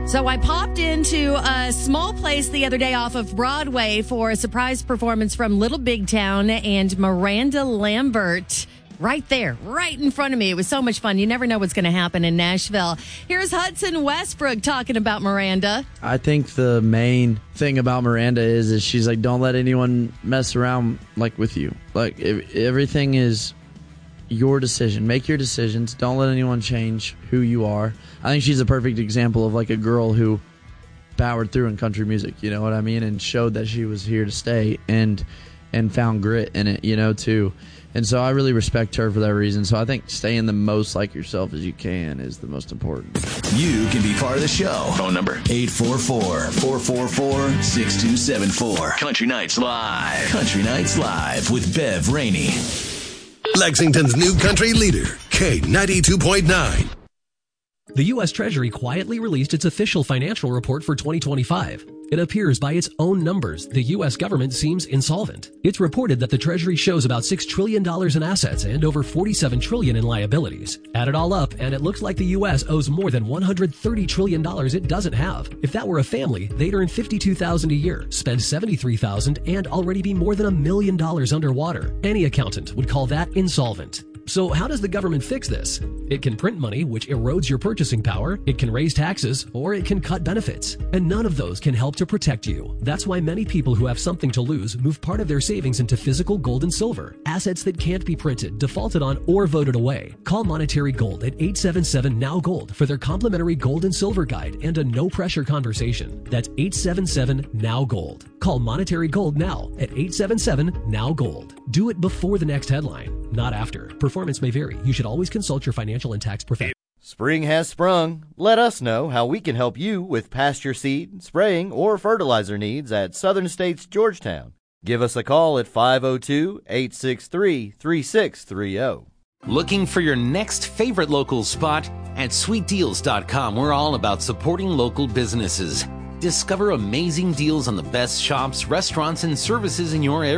So I popped into a small place the other day off of Broadway for a surprise performance from Little Big Town and Miranda Lambert. Right there, right in front of me. It was so much fun. You never know what's going to happen in Nashville. Here's Hudson Westbrook talking about Miranda. I think the main thing about Miranda is she's like, don't let anyone mess around like with you. Like everything is your decision. Make your decisions. Don't let anyone change who you are. I think she's a perfect example of like a girl who powered through in country music, you know what I mean, and showed that she was here to stay and found grit in it, you know, too. And so I really respect her for that reason. So I think staying the most like yourself as you can is the most important. You can be part of the show. Phone number 844-444-6274. Country Nights Live. Country Nights Live with Bev Rainey. Lexington's new country leader, K92.9. The U.S. Treasury quietly released its official financial report for 2025. It appears by its own numbers, the U.S. government seems insolvent. It's reported that the Treasury shows about $6 trillion in assets and over $47 trillion in liabilities. Add it all up, and it looks like the U.S. owes more than $130 trillion it doesn't have. If that were a family, they'd earn $52,000 a year, spend $73,000, and already be more than $1 million underwater. Any accountant would call that insolvent. So how does the government fix this? It can print money, which erodes your purchasing power, it can raise taxes, or it can cut benefits. And none of those can help to protect you. That's why many people who have something to lose move part of their savings into physical gold and silver, assets that can't be printed, defaulted on, or voted away. Call Monetary Gold at 877-NOW-GOLD for their complimentary gold and silver guide and a no-pressure conversation. That's 877-NOW-GOLD. Call Monetary Gold now at 877-NOW-GOLD. Do it before the next headline, not after. Performance may vary. You should always consult your financial and tax professional. Spring has sprung. Let us know how we can help you with pasture seed, spraying, or fertilizer needs at Southern States Georgetown. Give us a call at 502-863-3630. Looking for your next favorite local spot? At sweetdeals.com, we're all about supporting local businesses. Discover amazing deals on the best shops, restaurants, and services in your area.